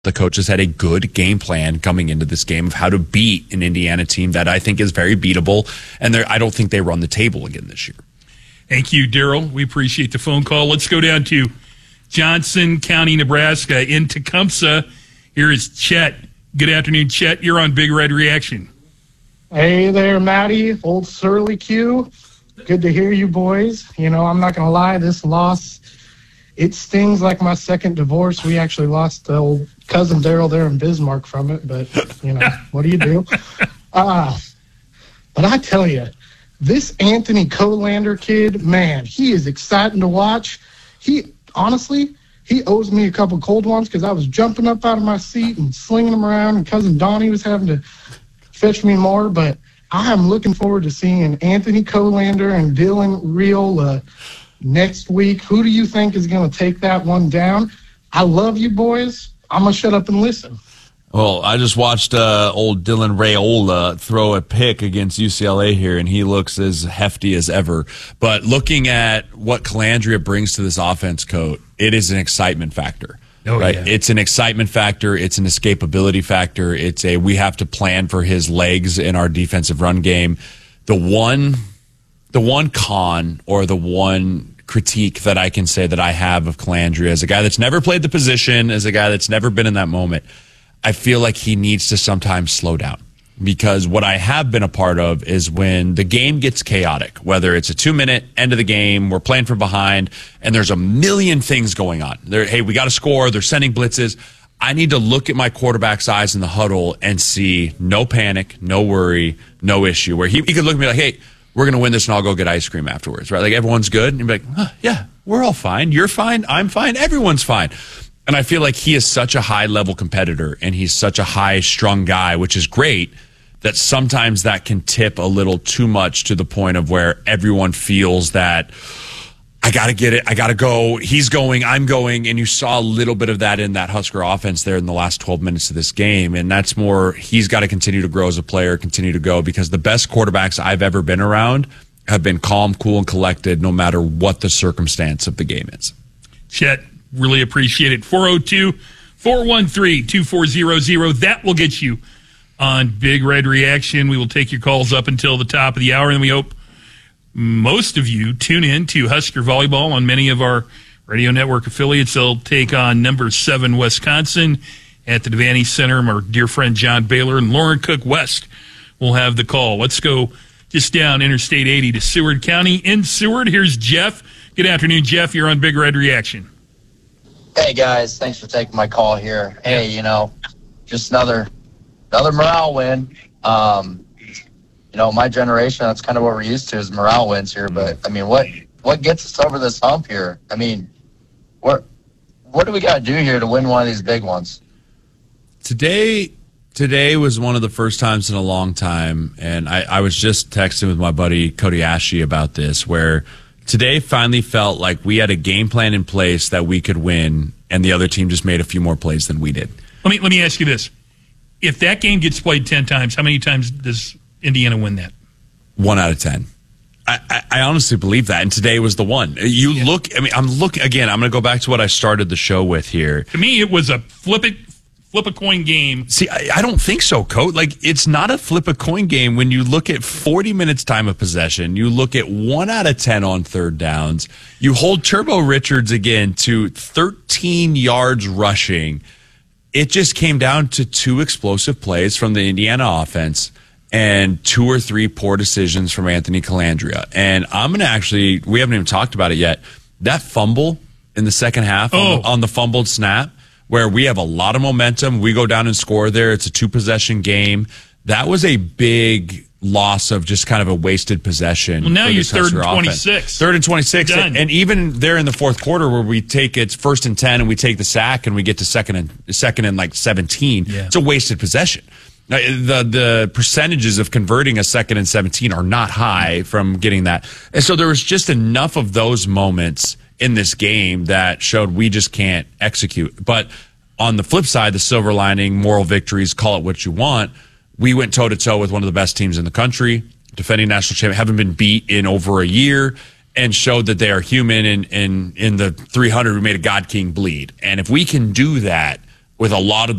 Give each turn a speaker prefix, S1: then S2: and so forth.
S1: The coaches had a good game plan coming into this game of how to beat an Indiana team that I think is very beatable, and I don't think they run the table again this year.
S2: Thank you, Daryl. We appreciate the phone call. Let's go down to Johnson County, Nebraska, in Tecumseh. Here is Chet. Good afternoon, Chet. You're on Big Red Reaction.
S3: Hey there, Matty, old Surly Q. Good to hear you boys. You know, I'm not going to lie, this loss, it stings like my second divorce. We actually lost the old cousin Daryl there in Bismarck from it, but, you know, what do you do? But I tell you, this Anthony Colander kid, man, he is exciting to watch. Honestly, he owes me a couple cold ones because I was jumping up out of my seat and slinging them around, and cousin Donnie was having to fetch me more, but I am looking forward to seeing Anthony Colander and Dylan Riola next week. Who do you think is going to take that one down? I love you boys. I'm going to shut up and listen.
S1: Well, I just watched old Dylan Raiola throw a pick against UCLA here, and he looks as hefty as ever. But looking at what Calandria brings to this offense, Coach, it is an excitement factor.
S2: Oh,
S1: right?
S2: Yeah.
S1: It's an excitement factor. It's an escapability factor. We have to plan for his legs in our defensive run game. The one con or the one critique that I can say that I have of Calandria as a guy that's never played the position, as a guy that's never been in that moment, I feel like he needs to sometimes slow down. Because what I have been a part of is when the game gets chaotic, whether it's a 2-minute end of the game, we're playing from behind, and there's a million things going on. Hey, we got to score. They're sending blitzes. I need to look at my quarterback's eyes in the huddle and see no panic, no worry, no issue. Where he could look at me like, hey, we're going to win this and I'll go get ice cream afterwards, right? Like everyone's good. And you'd be like, yeah, we're all fine. You're fine. I'm fine. Everyone's fine. And I feel like he is such a high-level competitor, and he's such a high-strung guy, which is great, that sometimes that can tip a little too much to the point of where everyone feels that I got to get it, I got to go, he's going, I'm going, and you saw a little bit of that in that Husker offense there in the last 12 minutes of this game, and that's more, he's got to continue to grow as a player, continue to go, because the best quarterbacks I've ever been around have been calm, cool, and collected no matter what the circumstance of the game is.
S2: Chet, really appreciate it. 402-413-2400. That will get you on Big Red Reaction. We will take your calls up until the top of the hour, and we hope most of you tune in to Husker Volleyball on many of our radio network affiliates. They'll take on number 7 Wisconsin at the Devaney Center. Our dear friend John Baylor and Lauren Cook West will have the call. Let's go just down Interstate 80 to Seward County. In Seward, here's Jeff. Good afternoon, Jeff. You're on Big Red Reaction.
S4: Hey, guys. Thanks for taking my call here. Hey, you know, just another morale win. You know, my generation, that's kind of what we're used to is morale wins here. But, I mean, what gets us over this hump here? I mean, what do we got to do here to win one of these big ones?
S1: Today was one of the first times in a long time, and I was just texting with my buddy Cody Ashe about this, where today finally felt like we had a game plan in place that we could win, and the other team just made a few more plays than we did.
S2: Let me ask you this. If that game gets played 10 times, how many times does Indiana win that?
S1: 1 out of 10. I honestly believe that, and today was the one. Look, I mean, I'm going to go back to what I started the show with here.
S2: To me, it was a flip a coin game.
S1: See, I don't think so, Coach. Like, it's not a flip a coin game when you look at 40 minutes time of possession. You look at 1 out of 10 on third downs. You hold Turbo Richards again to 13 yards rushing. It just came down to 2 explosive plays from the Indiana offense and 2 or 3 poor decisions from Anthony Calandria. And I'm going to we haven't even talked about it yet, that fumble in the second half on the fumbled snap, where we have a lot of momentum. We go down and score there. It's a 2-possession game. That was a big loss of just kind of a wasted possession.
S2: Well, now you're
S1: third
S2: and 26.
S1: Third and 26.
S2: Done.
S1: And even there in the fourth quarter where we take it's 1st and 10 and we take the sack and we get to second and like 17, It's a wasted possession. The percentages of converting a 2nd and 17 are not high from getting that. And so there was just enough of those moments in this game that showed we just can't execute. But on the flip side, the silver lining, moral victories, call it what you want, we went toe-to-toe with one of the best teams in the country, defending national champion, haven't been beat in over a year, and showed that they are human. And in the 300, we made a God King bleed. And if we can do that with a lot of